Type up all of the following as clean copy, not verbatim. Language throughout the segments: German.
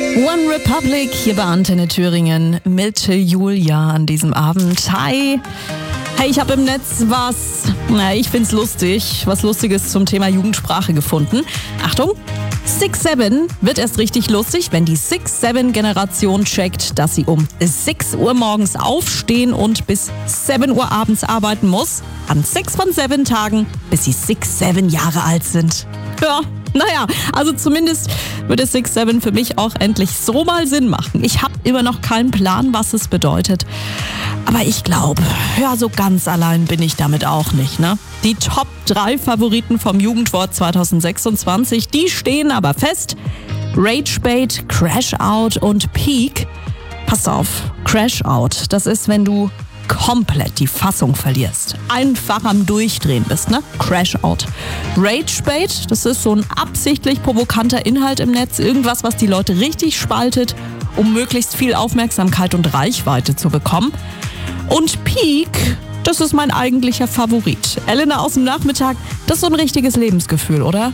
One Republic hier bei Antenne Thüringen mit Julia an diesem Abend. Hi! Hey, ich habe im Netz ich find's lustig, was Lustiges zum Thema Jugendsprache gefunden. Achtung! 6-7 wird erst richtig lustig, wenn die 6-7-Generation checkt, dass sie um 6 Uhr morgens aufstehen und bis 7 Uhr abends arbeiten muss. An 6 von 7 Tagen, bis sie 6-7 Jahre alt sind. Ja, naja, also zumindest würde 6-7 für mich auch endlich so mal Sinn machen. Ich habe immer noch keinen Plan, was es bedeutet. Aber ich glaube, ja, so ganz allein bin ich damit auch nicht, ne? Die Top 3 Favoriten vom Jugendwort 2026, die stehen aber fest. Ragebait, Crashout und Peak. Pass auf, Crashout, das ist, wenn du komplett die Fassung verlierst. Einfach am Durchdrehen bist, ne? Crashout. Ragebait, das ist so ein absichtlich provokanter Inhalt im Netz. Irgendwas, was die Leute richtig spaltet, um möglichst viel Aufmerksamkeit und Reichweite zu bekommen. Und Peak, das ist mein eigentlicher Favorit. Elena aus dem Nachmittag, das ist so ein richtiges Lebensgefühl, oder?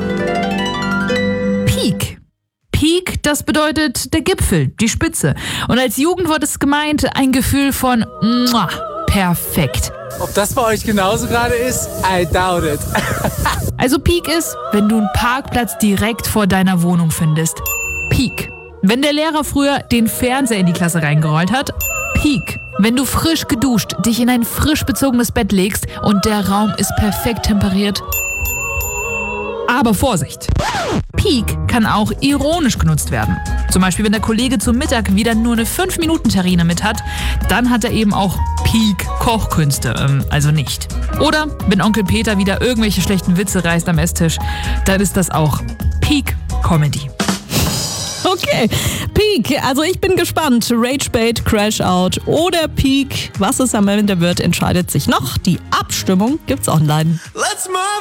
Peak. Peak, das bedeutet der Gipfel, die Spitze. Und als Jugendwort ist gemeint ein Gefühl von perfekt. Ob das bei euch genauso gerade ist? I doubt it. Also Peak ist, wenn du einen Parkplatz direkt vor deiner Wohnung findest. Peak. Wenn der Lehrer früher den Fernseher in die Klasse reingerollt hat. Peak. Wenn du frisch geduscht dich in ein frisch bezogenes Bett legst und der Raum ist perfekt temperiert. Aber Vorsicht! Peak kann auch ironisch genutzt werden. Zum Beispiel, wenn der Kollege zum Mittag wieder nur eine 5-Minuten-Terrine mit hat, dann hat er eben auch Peak-Kochkünste, also nicht. Oder wenn Onkel Peter wieder irgendwelche schlechten Witze reißt am Esstisch, dann ist das auch Peak-Comedy. Okay, Peak. Also ich bin gespannt. Ragebait, Crashout oder Peak. Was es am Ende wird, entscheidet sich noch. Die Abstimmung gibt's online. Let's move!